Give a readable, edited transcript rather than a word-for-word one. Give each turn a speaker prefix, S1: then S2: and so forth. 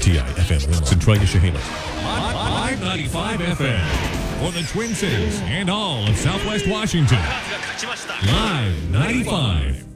S1: ITI FM Centralia Shahila. Live 95 FM for the Twin Cities and all of Southwest Washington. Live 95.